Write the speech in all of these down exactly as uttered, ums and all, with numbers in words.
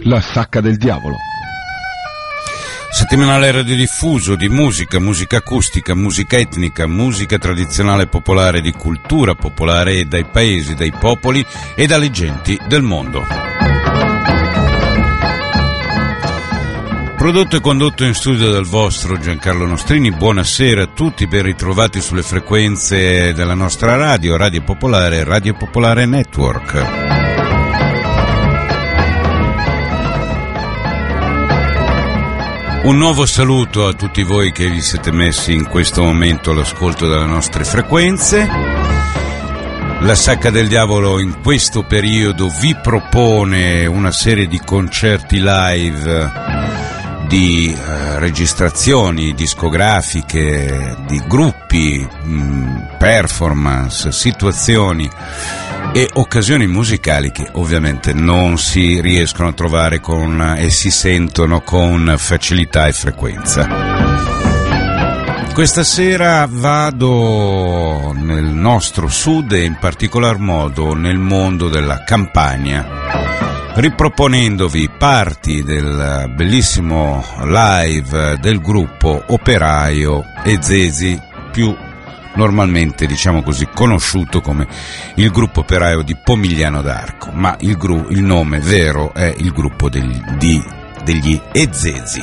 La Sacca del Diavolo. Settimanale radiodiffuso di musica, musica acustica, musica etnica, musica tradizionale popolare, di cultura popolare e dai paesi, dai popoli e dalle genti del mondo. Prodotto e condotto in studio dal vostro Giancarlo Nostrini. Buonasera a tutti, ben ritrovati sulle frequenze della nostra radio, Radio Popolare, Radio Popolare Network. Un nuovo saluto a tutti voi che vi siete messi in questo momento all'ascolto delle nostre frequenze. La Sacca del Diavolo in questo periodo vi propone una serie di concerti live, di eh, registrazioni discografiche, di gruppi, mh, performance, situazioni e occasioni musicali che ovviamente non si riescono a trovare con e si sentono con facilità e frequenza. Questa sera vado nel nostro sud e in particolar modo nel mondo della Campania, riproponendovi parti del bellissimo live del gruppo Operaio e Zesi, più normalmente, diciamo così, conosciuto come il gruppo operaio di Pomigliano d'Arco, ma il, gru- il nome vero è il gruppo degli, di, degli Ezezi.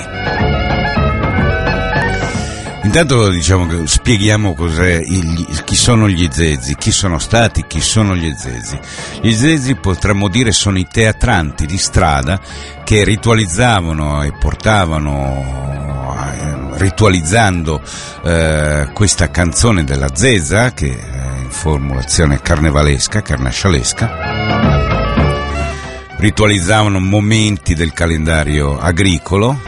Intanto diciamo che spieghiamo cos'è il, chi sono gli Ezezi, chi sono stati, chi sono gli Ezezi. Gli Ezezi, potremmo dire, sono i teatranti di strada che ritualizzavano e portavano, eh, ritualizzando eh, questa canzone della zeza, che è in formulazione carnevalesca, carnascialesca, ritualizzavano momenti del calendario agricolo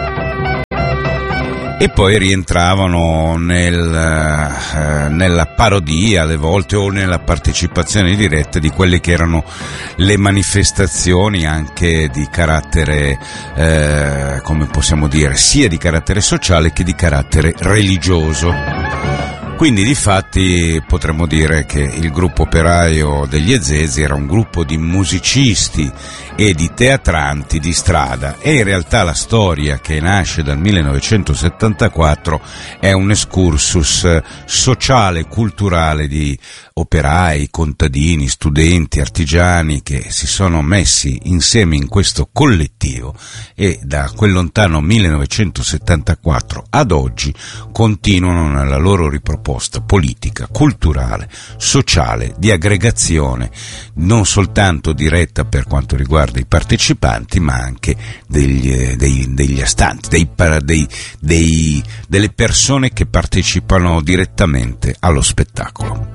e poi rientravano nel, eh, nella parodia alle volte o nella partecipazione diretta di quelle che erano le manifestazioni anche di carattere, eh, come possiamo dire, sia di carattere sociale che di carattere religioso. Quindi difatti potremmo dire che il gruppo operaio degli Ezezi era un gruppo di musicisti e di teatranti di strada, e in realtà la storia, che nasce dal millenovecentosettantaquattro, è un excursus sociale e culturale di operai, contadini, studenti, artigiani che si sono messi insieme in questo collettivo e da quel lontano millenovecentosettantaquattro ad oggi continuano nella loro riproposta politica, culturale, sociale, di aggregazione, non soltanto diretta per quanto riguarda i partecipanti, ma anche degli, dei, degli astanti, dei, dei, dei, delle persone che partecipano direttamente allo spettacolo.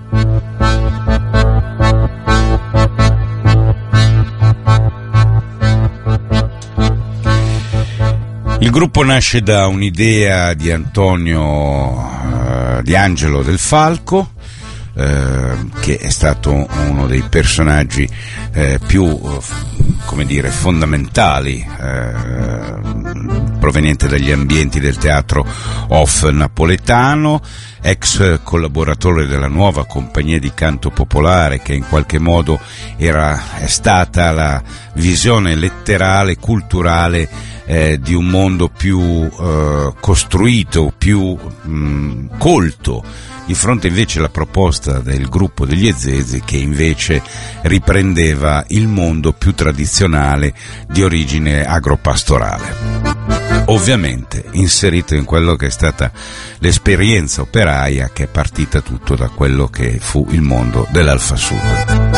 Il gruppo nasce da un'idea di Antonio, uh, di Angelo Del Falco, Uh, che è stato uno dei personaggi uh, più, uh, come dire, fondamentali, uh, proveniente dagli ambienti del teatro off napoletano, ex collaboratore della nuova compagnia di canto popolare, che in qualche modo era, è stata la visione letterale, culturale eh, di un mondo più uh, costruito, più mh, colto, di fronte invece alla proposta del gruppo degli Ezezi, che invece riprendeva il mondo più tradizionale di origine agropastorale, ovviamente inserito in quello che è stata l'esperienza operaia, che è partita tutto da quello che fu il mondo dell'Alfa Sud.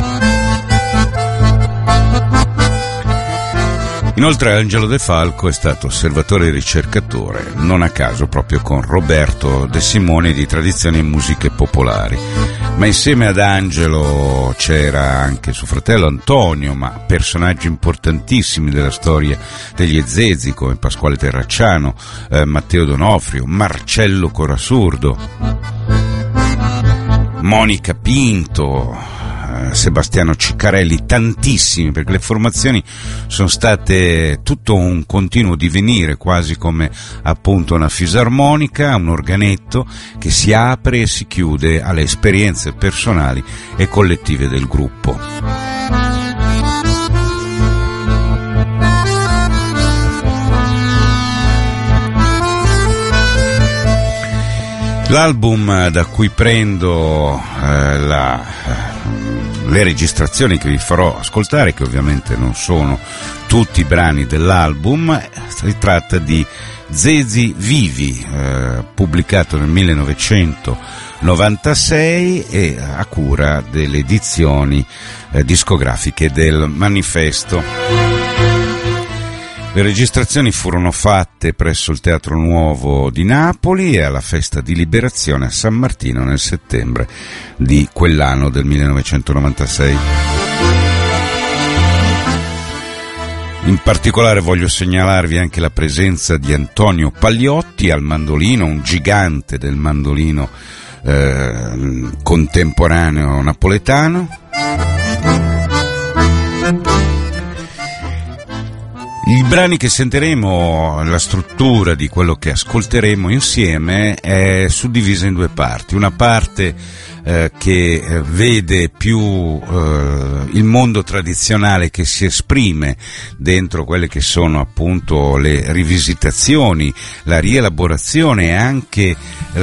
Inoltre Angelo De Falco è stato osservatore e ricercatore, non a caso proprio con Roberto De Simone, di tradizioni e musiche popolari. Ma insieme ad Angelo c'era anche suo fratello Antonio, ma personaggi importantissimi della storia degli Ezezi come Pasquale Terracciano, eh, Matteo Donofrio, Marcello Corasurdo, Monica Pinto, Sebastiano Ciccarelli, tantissimi, perché le formazioni sono state tutto un continuo divenire, quasi come appunto una fisarmonica, un organetto che si apre e si chiude alle esperienze personali e collettive del gruppo. L'album da cui prendo eh, la, le registrazioni che vi farò ascoltare, che ovviamente non sono tutti i brani dell'album, si tratta di Zezi Vivi, eh, pubblicato nel millenovecentonovantasei e a cura delle edizioni eh, discografiche del Manifesto. Le registrazioni furono fatte presso il Teatro Nuovo di Napoli e alla Festa di Liberazione a San Martino nel settembre di quell'anno del millenovecentonovantasei. In particolare voglio segnalarvi anche la presenza di Antonio Pagliotti al mandolino, un gigante del mandolino eh, contemporaneo napoletano. I brani che sentiremo, la struttura di quello che ascolteremo insieme è suddivisa in due parti. Una parte eh, che eh, vede più eh, il mondo tradizionale che si esprime dentro quelle che sono appunto le rivisitazioni, la rielaborazione e anche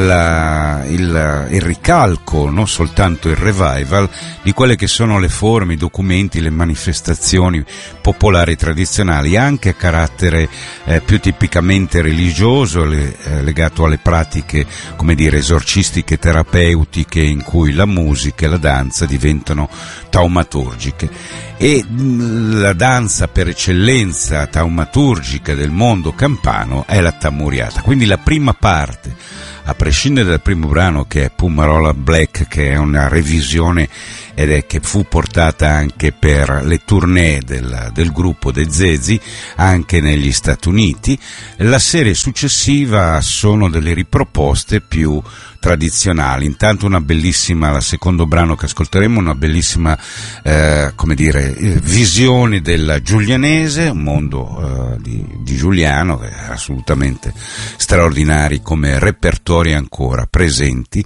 la, il, il ricalco, non soltanto il revival, di quelle che sono le forme, i documenti, le manifestazioni popolari tradizionali, anche a carattere eh, più tipicamente religioso, le, eh, legato alle pratiche, come dire, esorcistiche, terapeutiche, in cui la musica e la danza diventano taumaturgiche. E mh, la danza per eccellenza taumaturgica del mondo campano è la tammuriata. Quindi la prima parte, a prescindere dal primo brano che è Pumarola Black, che è una revisione ed è che fu portata anche per le tournée del, del gruppo dei Zezi anche negli Stati Uniti, la serie successiva sono delle riproposte più tradizionali. Intanto una bellissima, la secondo brano che ascolteremo, una bellissima eh, come dire visione del giulianese, un mondo eh, di, di Giuliano, che è assolutamente straordinari come repertori ancora presenti,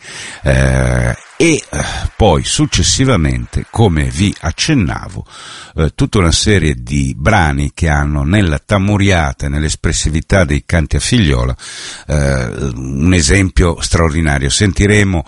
eh, e eh, poi successivamente, come vi accennavo, eh, tutta una serie di brani che hanno nella tammuriata e nell'espressività dei canti a figliola eh, un esempio straordinario. Sentiremo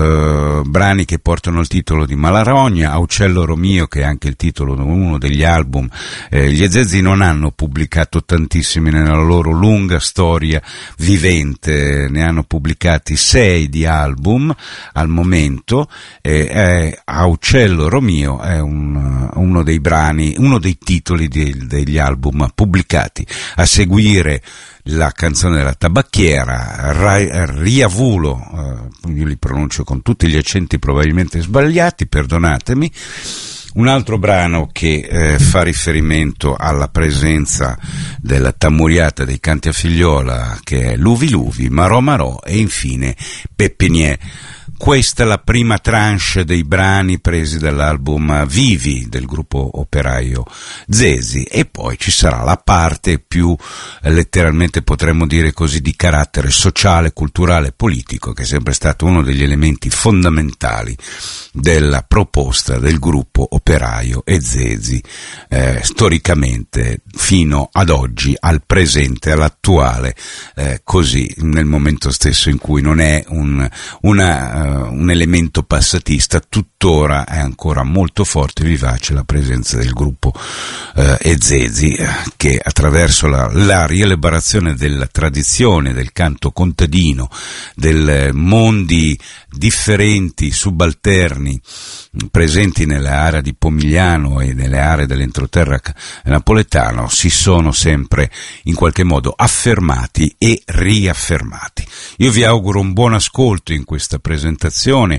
eh, brani che portano il titolo di Malarogna, Aucello Romio, che è anche il titolo di uno degli album. Eh, gli Zezi non hanno pubblicato tantissimi nella loro lunga storia vivente, ne hanno pubblicati sei di album al momento. Eh, eh, Aucello Romio è un, uno dei brani, uno dei titoli di, degli album pubblicati. A seguire la canzone della tabacchiera, Ra- Riavulo, eh, io li pronuncio con tutti gli accenti probabilmente sbagliati, perdonatemi. Un altro brano che eh, fa riferimento alla presenza della tammuriata dei canti a figliola, che è Luvi Luvi, Marò Marò e infine Pepinier. Questa è la prima tranche dei brani presi dall'album Vivi del gruppo operaio Zezi, e poi ci sarà la parte più eh, letteralmente potremmo dire così di carattere sociale, culturale, politico, che è sempre stato uno degli elementi fondamentali della proposta del gruppo operaio e Zezi eh, storicamente fino ad oggi, al presente, all'attuale, eh, così nel momento stesso in cui non è un, una uh, un elemento passatista, tuttora è ancora molto forte e vivace la presenza del gruppo eh, Ezezi, che attraverso la, la rielaborazione della tradizione del canto contadino, del mondi differenti, subalterni, presenti nelle aree di Pomigliano e nelle aree dell'entroterra napoletano, si sono sempre in qualche modo affermati e riaffermati. Io vi auguro un buon ascolto in questa presentazione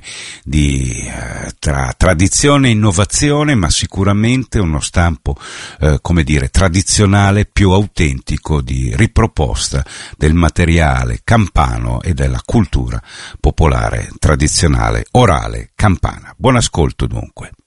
di eh, tra tradizione e innovazione, ma sicuramente uno stampo eh, come dire tradizionale, più autentico, di riproposta del materiale campano e della cultura popolare tradizionale orale campana. Buon ascolto dunque.